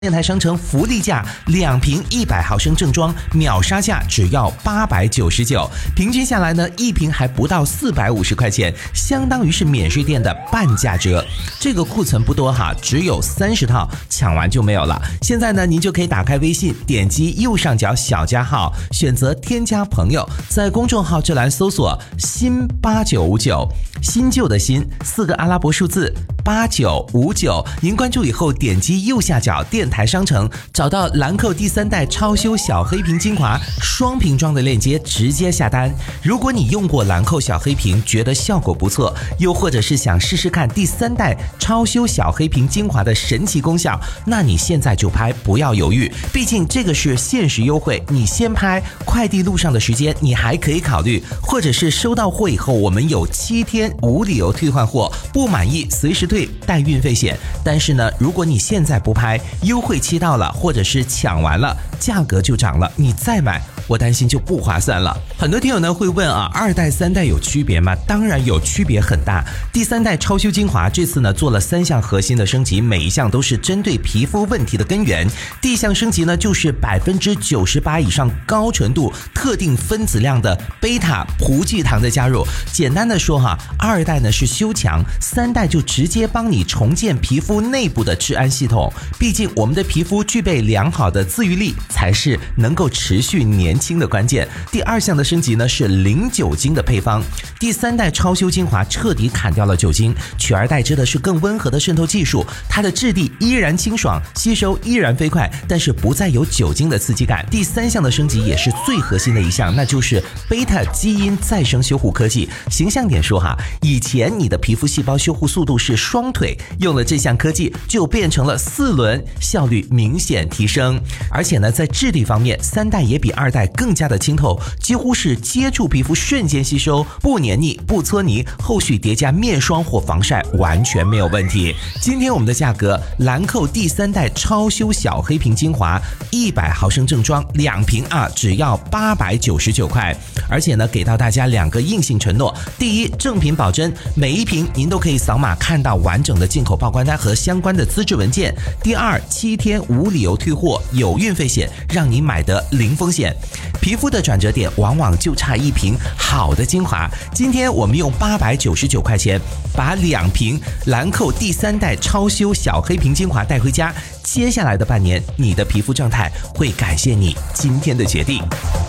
电台商城福利价，2瓶100毫升正装，秒杀价只要899，平均下来呢，1瓶还不到450块钱，相当于是免税店的半价折。这个库存不多哈，只有30套，抢完就没有了。现在呢，您就可以打开微信，点击右上角小加号，选择添加朋友，在公众号这栏搜索新8959，新旧的新，4个阿拉伯数字8959，您关注以后点击右下角电台商城，找到兰蔻第3代超修小黑瓶精华双瓶装的链接，直接下单。如果你用过兰蔻小黑瓶，觉得效果不错，又或者是想试试看第3代超修小黑瓶精华的神奇功效，那你现在就拍，不要犹豫，毕竟这个是限时优惠，你先拍，快递路上的时间你还可以考虑，或者是收到货以后，我们有7天无理由退换货，不满意随时退，带运费险。但是呢，如果你现在不拍，优惠期到了，或者是抢完了，价格就涨了，你再买，我担心就不划算了。很多听友呢会问啊，2代3代有区别吗？当然有区别很大。第3代超修精华这次呢做了3项核心的升级，每一项都是针对皮肤问题的根源。第一项升级呢就是98%以上高纯度特定分子量的贝塔葡聚糖的加入。简单的说哈，2代呢是修强，3代就直接帮你重建皮肤内部的治安系统。毕竟我们的皮肤具备良好的自愈力，才是能够持续年轻的关键。第2项的升级呢是零酒精的配方。第3代超修精华彻底砍掉了酒精，取而代之的是更温和的渗透技术，它的质地依然清爽，吸收依然飞快，但是不再有酒精的刺激感。第3项的升级也是最核心的一项，那就是贝塔基因再生修护科技。形象点说哈，以前你的皮肤细胞修护速度是双腿，用了这项科技就变成了4轮，效率明显提升。而且呢，在质地方面，3代也比2代更加的清透，几乎是接触皮肤瞬间吸收，不黏腻不搓泥，后续叠加面霜或防晒完全没有问题。今天我们的价格，兰蔻第3代超修小黑瓶精华100毫升正装2瓶啊，只要899块。而且呢，给到大家2个硬性承诺：第一，正品保真，每一瓶您都可以扫码看到完整的进口报关单和相关的资质文件；第二，7天无理由退货，有运费险，让你买得零风险。皮肤的转折点往往就差1瓶好的精华，今天我们用899块钱把2瓶兰蔻第3代超修小黑瓶精华带回家，接下来的半年，你的皮肤状态会感谢你今天的决定。